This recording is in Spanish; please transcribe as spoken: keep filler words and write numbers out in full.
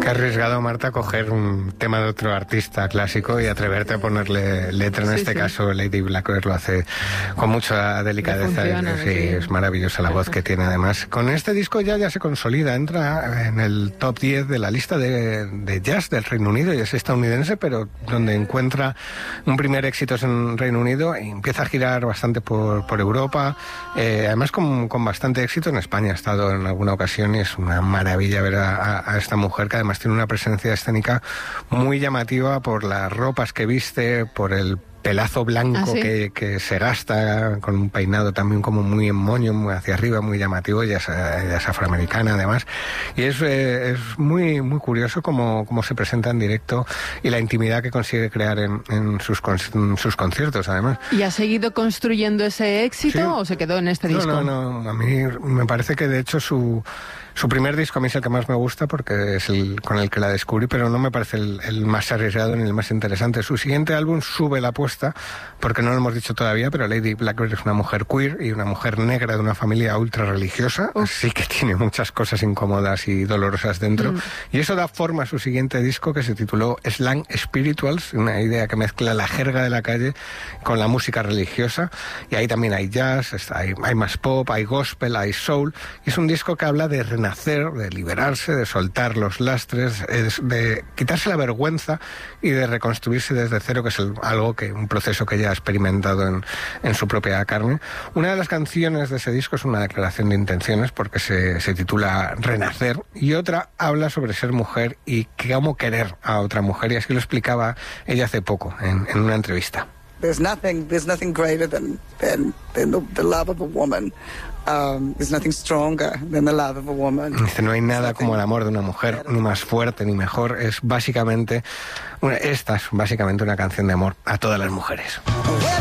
Qué arriesgado, Marta, coger un tema de otro artista clásico y atreverte a ponerle letra. En sí, este sí. caso, Lady Blackbird lo hace con mucha delicadeza. Funciona, sí, sí, es maravillosa la voz que tiene, además. Con este disco ya, ya se consolida, entra en el top diez de la lista de, de jazz del Reino Unido, y es estadounidense, pero donde encuentra un primer éxito en Reino Unido y empieza a girar bastante por, por Europa, eh, además con, con bastante éxito en España. Ha estado en alguna ocasión y es una maravilla ver a, a, a esta mujer, que además tiene una presencia escénica muy llamativa por las ropas que viste, por el pelazo blanco ¿Ah, sí? que, que se gasta, con un peinado también como muy en moño, muy hacia arriba, muy llamativo. Ella es, ella es afroamericana, además, y es, eh, es muy muy curioso cómo, cómo se presenta en directo y la intimidad que consigue crear en, en, sus, en sus conciertos, además. ¿Y ha seguido construyendo ese éxito ¿Sí? o se quedó en este disco? No, no, no, a mí me parece que de hecho su Su primer disco a mí es el que más me gusta porque es el con el que la descubrí, pero no me parece el, el más arriesgado ni el más interesante. Su siguiente álbum sube la apuesta, porque no lo hemos dicho todavía, pero Lady Blackbird es una mujer queer y una mujer negra de una familia ultra religiosa, Uf. así que tiene muchas cosas incómodas y dolorosas dentro. Mm. Y eso da forma a su siguiente disco, que se tituló Slang Spirituals, una idea que mezcla la jerga de la calle con la música religiosa. Y ahí también hay jazz, hay, hay más pop, hay gospel, hay soul. Y es un disco que habla de renacer, de liberarse, de soltar los lastres, de quitarse la vergüenza y de reconstruirse desde cero, que es el, algo que, un proceso que ya ha experimentado en, en su propia carne. Una de las canciones de ese disco es una declaración de intenciones, porque se, se titula Renacer, y otra habla sobre ser mujer y cómo querer a otra mujer, y así lo explicaba ella hace poco en, en una entrevista. There's nothing, there's nothing greater than, than, than the, the love of a woman. Um, there's nothing stronger than the love of a woman. Dice, no hay nada como el amor de una mujer, ni más fuerte ni mejor. Es básicamente, una, esta es básicamente una canción de amor a todas las mujeres.